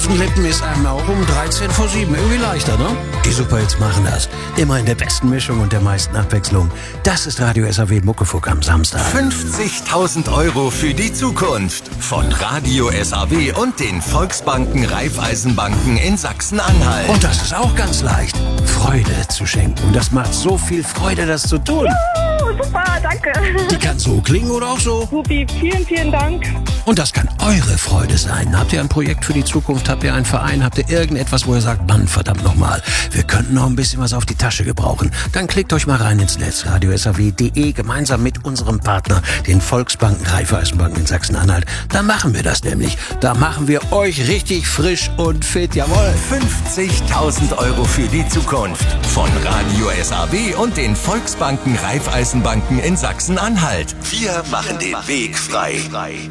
auf den Lippen ist einem auch um 13 vor 7 irgendwie leichter, ne? Die Superhits machen das. Immer in der besten Mischung und der meisten Abwechslung. Das ist Radio SAW Muckefuck am Samstag. 50.000 € für die Zukunft. Von Radio SAW und den Volksbanken Raiffeisenbanken in Sachsen-Anhalt. Und das ist auch ganz leicht. Freude zu schenken. Und das macht so viel Freude, das zu tun. Super, danke. Die kann so klingen oder auch so. Supi, vielen, vielen Dank. Und das kann eure Freude sein. Habt ihr ein Projekt für die Zukunft? Habt ihr einen Verein? Habt ihr irgendetwas, wo ihr sagt, Mann, verdammt nochmal, wir könnten noch ein bisschen was auf die Tasche gebrauchen? Dann klickt euch mal rein ins Netz, radiosaw.de, gemeinsam mit unserem Partner, den Volksbanken Raiffeisenbanken in Sachsen-Anhalt. Da machen wir das nämlich. Da machen wir euch richtig frisch und fit, jawohl. 50.000 € für die Zukunft. Von Radio SAW und den Volksbanken Raiffeisenbanken in Sachsen-Anhalt. Wir machen den Weg frei.